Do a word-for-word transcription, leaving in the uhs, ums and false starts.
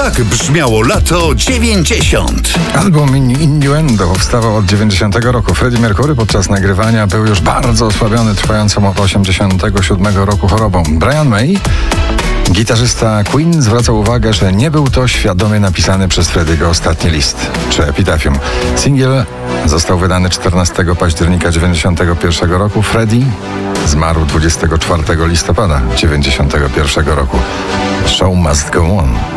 Tak brzmiało lato dziewięćdziesiąt. Album Innuendo powstawał od dziewięćdziesiątego roku. Freddie Mercury podczas nagrywania był już bardzo osłabiony trwającą od osiemdziesiątego siódmego roku chorobą. Brian May, gitarzysta Queen, zwraca uwagę, że nie był to świadomie napisany przez Freddiego ostatni list, czy epitafium. Singiel został wydany czternastego października dziewięćdziesiątego pierwszego roku. Freddie zmarł dwudziestego czwartego listopada dziewięćdziesiątego pierwszego roku. Show must go on.